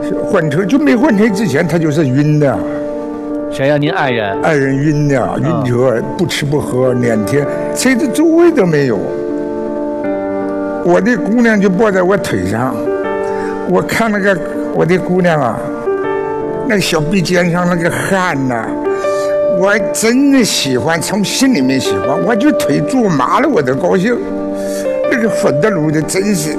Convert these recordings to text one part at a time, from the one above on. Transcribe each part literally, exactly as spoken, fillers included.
换车就没换车之前，他就是晕的。 谁呀、啊？您爱人？ 爱人晕的，晕车，嗯、不吃不喝，两天车子周围都没有。我的姑娘就抱在我腿上，我看那个我的姑娘啊，那个小臂尖上那个汗呐、啊，我真的喜欢，从心里面喜欢，我就腿坐麻了，我都高兴。那个粉的路的真是，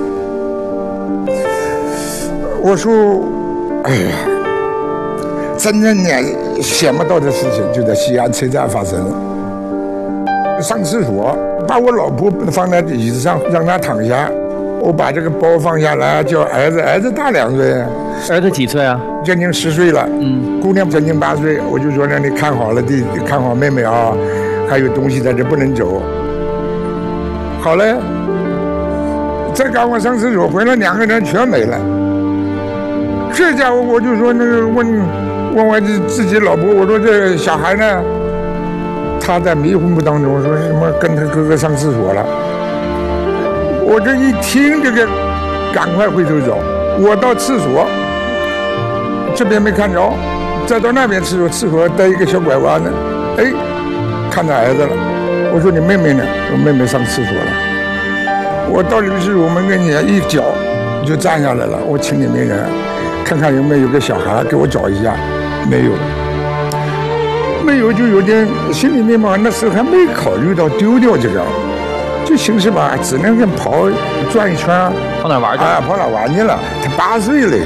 我说，哎呀。真正呢想不到的事情就在西安车站发生了。上厕所，把我老婆放在椅子上，让她躺下。我把这个包放下来，叫儿子，儿子大两岁。 儿子几岁啊？ 将近十岁了。嗯，姑娘将近八岁。我就说让你看好了弟，看好妹妹啊，还有东西在这不能走。好嘞，再赶我上厕所回来，两个人全没了。这家伙我就说那个问。问我自己老婆，我说这小孩呢？他在迷糊当中说什么跟他哥哥上厕所了。我这一听这个，赶快回头走。我到厕所，这边没看着，再到那边厕所，厕所带一个小拐弯呢。哎，看到儿子了。我说你妹妹呢？我妹妹上厕所了。我到浴室我们跟前一脚就站下来了。我请你们人看看有没有个小孩给我找一下。没有，没有就有点心里面嘛，那时候还没考虑到丢掉这个，就寻思吧，只能跟跑转一圈， 跑哪玩去？ 啊，跑哪玩去了？他八岁了，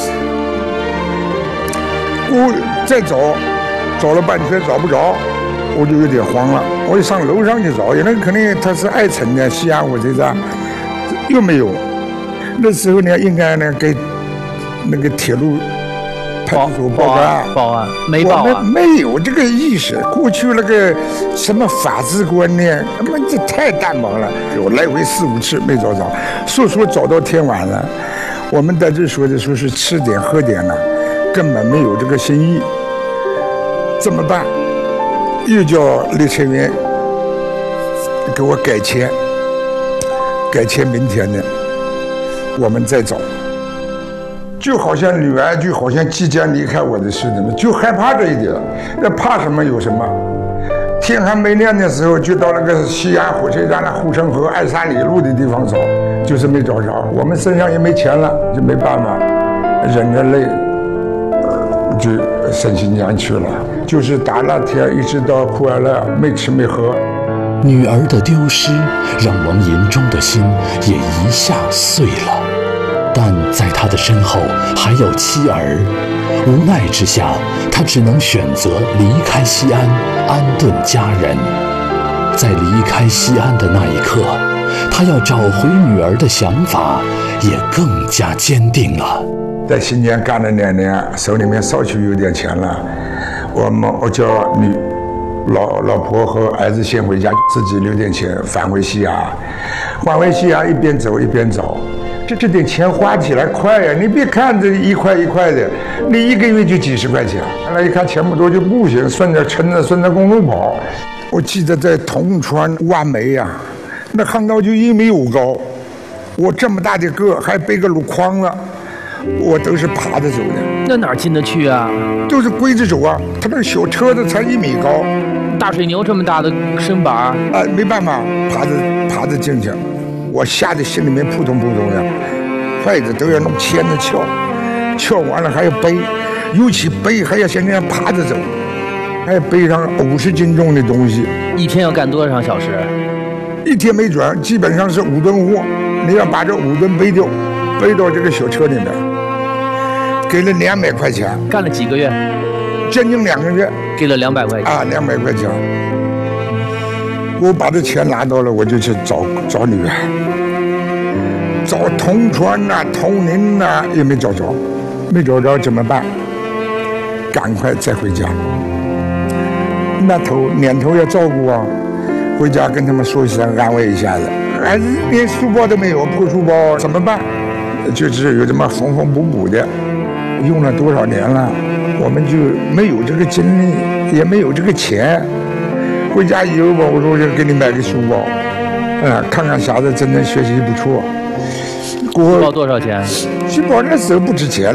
我再找，找了半天找不着，我就有点慌了，我就上楼上去找，因为肯定他是爱城的西安火车站，又没有。那时候呢，应该呢给那个铁路。派出所报案， 报案没报啊？ 没有这个意识。过去那个什么法治观念，他妈这太淡薄了。我来回四五次没找着，说说找到天晚了。我们在这说的说是吃点喝点了，根本没有这个心意。怎么办？又叫列车员给我改签，改签明天的，我们再找。就好像女儿就好像即将离开我的似的，就害怕这一点。那怕什么有什么？天还没亮的时候，就到那个西安火车站的护城河二三里路的地方找，就是没找着。我们身上也没钱了，就没办法，忍着泪就上新疆去了。就是打那天一直到库尔勒，没吃没喝。 女儿的丢失让王银忠的心也一下碎了。但在他的身后还有妻儿，无奈之下，他只能选择离开西安，安顿家人。在离开西安的那一刻，他要找回女儿的想法也更加坚定了。 在新疆干了两年，手里面稍许有点钱了，我们我叫女老老婆和儿子先回家，自己留点钱返回西安，返回西安一边走一边找。这这点钱花起来快呀！你别看这一块一块的，你一个月就几十块钱。后来一看钱不多就不行，顺着乘着顺着公路跑。我记得在铜川挖煤呀、啊，那巷道就一米五高，我这么大的个还背个箩筐了，我都是爬着走的。 那哪进得去啊？ 都是跪着走啊，他那个小车子才一米高， 大水牛这么大的身板啊， 没办法，爬着爬着进去。我吓得心里面扑通扑通的，筷子都要弄牵着撬，撬完了还要背，尤其背还要像这样爬着走，还要背上五十斤重的东西。 一天要干多少小时？ 一天没准，基本上是五吨货，你要把这五吨背掉，背到这个小车里面，给了两百块钱。 干了几个月？ 将近两个月。 给了两百块钱。 啊，两百块钱。我把这钱拿到了，我就去找找女儿，找铜川呐、啊、铜陵呐、啊，也没找着，没找着怎么办？赶快再回家。那头年头要照顾啊，回家跟他们说一声，安慰一下子。孩子连书包都没有，破书包怎么办？就是有这么缝缝补补的，用了多少年了，我们就没有这个精力，也没有这个钱。回家以后吧，我说我就给你买个书包，嗯，看看小子真的学习不错。 书包多少钱？ 书包那时候不值钱。